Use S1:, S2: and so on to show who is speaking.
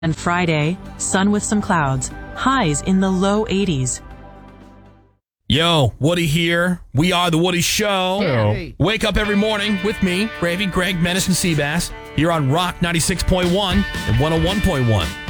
S1: And Friday, sun with some clouds, highs in the low 80s.
S2: Yo, Woody here. We are The Woody Show.
S3: Hey.
S2: Wake up every morning with me, Gravy, Greg, Menace, and Seabass, here on Rock 96.1 and 101.1.